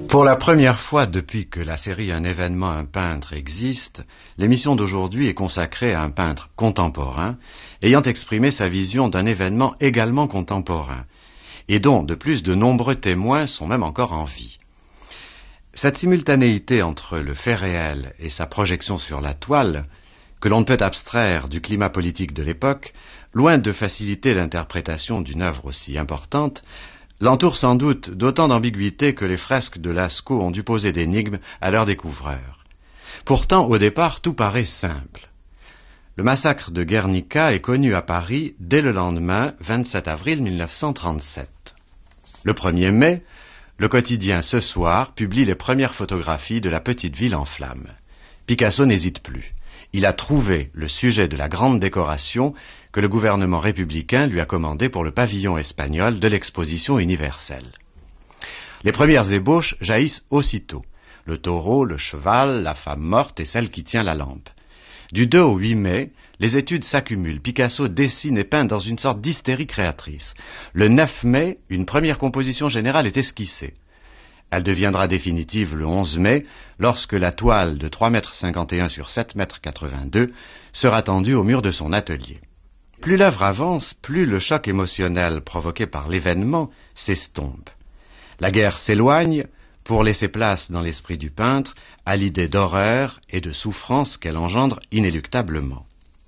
Pour la première fois depuis que la série Un événement, un peintre existe, l'émission d'aujourd'hui est consacrée à un peintre contemporain ayant exprimé sa vision d'un événement également contemporain et dont, de plus, de nombreux témoins sont même encore en vie. Cette simultanéité entre le fait réel et sa projection sur la toile, que l'on ne peut abstraire du climat politique de l'époque, loin de faciliter l'interprétation d'une œuvre aussi importante, l'entoure sans doute d'autant d'ambiguïté que les fresques de Lascaux ont dû poser d'énigmes à leurs découvreurs. Pourtant, au départ, tout paraît simple. Le massacre de Guernica est connu à Paris dès le lendemain, 27 avril 1937. Le 1er mai, le quotidien Ce Soir publie les premières photographies de la petite ville en flammes. Picasso n'hésite plus. Il a trouvé le sujet de la grande décoration que le gouvernement républicain lui a commandé pour le pavillon espagnol de l'exposition universelle. Les premières ébauches jaillissent aussitôt. Le taureau, le cheval, la femme morte et celle qui tient la lampe. Du 2 au 8 mai, les études s'accumulent. Picasso dessine et peint dans une sorte d'hystérie créatrice. Le 9 mai, une première composition générale est esquissée. Elle deviendra définitive le 11 mai, lorsque la toile de 3,51 m sur 7,82 m sera tendue au mur de son atelier. Plus l'œuvre avance, plus le choc émotionnel provoqué par l'événement s'estompe. La guerre s'éloigne pour laisser place dans l'esprit du peintre à l'idée d'horreur et de souffrance qu'elle engendre inéluctablement.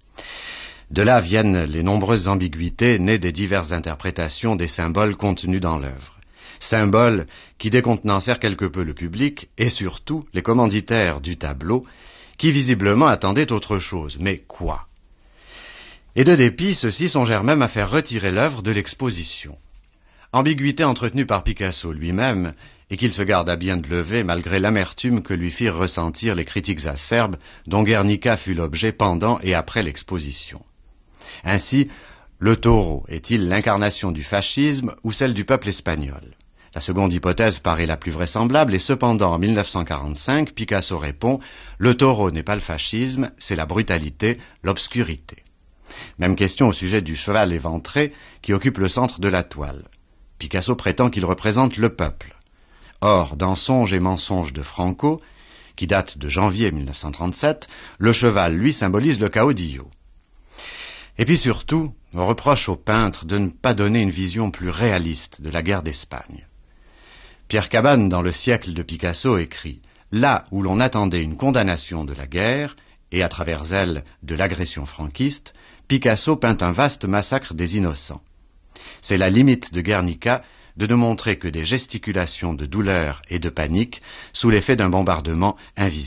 De là viennent les nombreuses ambiguïtés nées des diverses interprétations des symboles contenus dans l'œuvre. Symboles qui décontenancèrent quelque peu le public et surtout les commanditaires du tableau qui visiblement attendaient autre chose. Mais quoi? Et de dépit, ceux-ci songèrent même à faire retirer l'œuvre de l'exposition. Ambiguïté entretenue par Picasso lui-même et qu'il se garde à bien de lever malgré l'amertume que lui firent ressentir les critiques acerbes dont Guernica fut l'objet pendant et après l'exposition. Ainsi, le taureau est-il l'incarnation du fascisme ou celle du peuple espagnol? La seconde hypothèse paraît la plus vraisemblable et cependant, en 1945, Picasso répond « Le taureau n'est pas le fascisme, c'est la brutalité, l'obscurité ». Même question au sujet du cheval éventré qui occupe le centre de la toile. Picasso prétend qu'il représente le peuple. Or, dans Songes et mensonges de Franco, qui date de janvier 1937, le cheval, lui, symbolise le caudillo. Et puis surtout, on reproche au peintre de ne pas donner une vision plus réaliste de la guerre d'Espagne. Pierre Cabane, dans Le siècle de Picasso, écrit « Là où l'on attendait une condamnation de la guerre, et à travers elle de l'agression franquiste, Picasso peint un vaste massacre des innocents. C'est la limite de Guernica de ne montrer que des gesticulations de douleur et de panique sous l'effet d'un bombardement invisible. »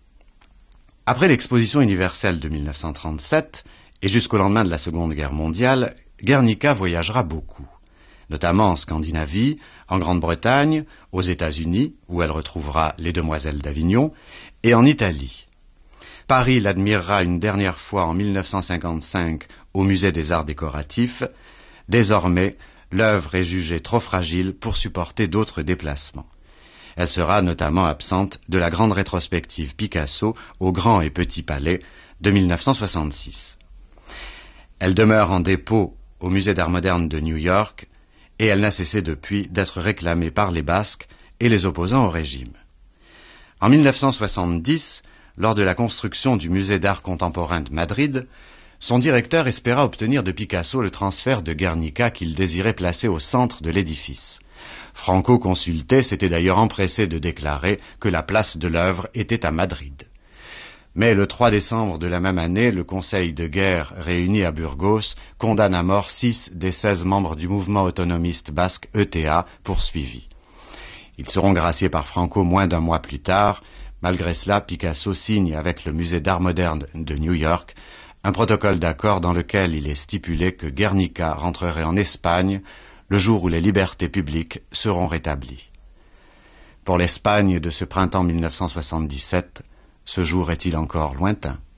Après l'exposition universelle de 1937, et jusqu'au lendemain de la Seconde Guerre mondiale, Guernica voyagera beaucoup, notamment en Scandinavie, en Grande-Bretagne, aux États-Unis, où elle retrouvera les Demoiselles d'Avignon, et en Italie. Paris l'admirera une dernière fois en 1955 au Musée des Arts Décoratifs. Désormais, l'œuvre est jugée trop fragile pour supporter d'autres déplacements. Elle sera notamment absente de la grande rétrospective Picasso au Grand et Petit Palais de 1966. Elle demeure en dépôt au Musée d'Art moderne de New York et elle n'a cessé depuis d'être réclamée par les Basques et les opposants au régime. En 1970, lors de la construction du Musée d'Art contemporain de Madrid, son directeur espéra obtenir de Picasso le transfert de Guernica qu'il désirait placer au centre de l'édifice. Franco, consulté, s'était d'ailleurs empressé de déclarer que la place de l'œuvre était à Madrid. Mais le 3 décembre de la même année, le Conseil de guerre réuni à Burgos condamne à mort 6 des 16 membres du mouvement autonomiste basque ETA poursuivis. Ils seront graciés par Franco moins d'un mois plus tard. Malgré cela, Picasso signe avec le Musée d'Art moderne de New York un protocole d'accord dans lequel il est stipulé que Guernica rentrerait en Espagne le jour où les libertés publiques seront rétablies. Pour l'Espagne de ce printemps 1977, ce jour est-il encore lointain?